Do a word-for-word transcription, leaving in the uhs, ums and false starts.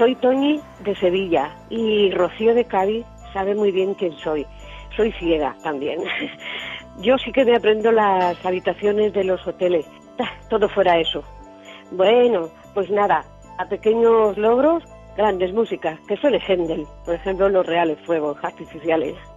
soy Toñi de Sevilla y Rocío de Cádiz sabe muy bien quién soy. Soy ciega también. Yo sí que me aprendo las habitaciones de los hoteles. Todo fuera eso. Bueno, pues nada, a pequeños logros, grandes músicas, que suele Händel, por ejemplo, los reales fuegos artificiales.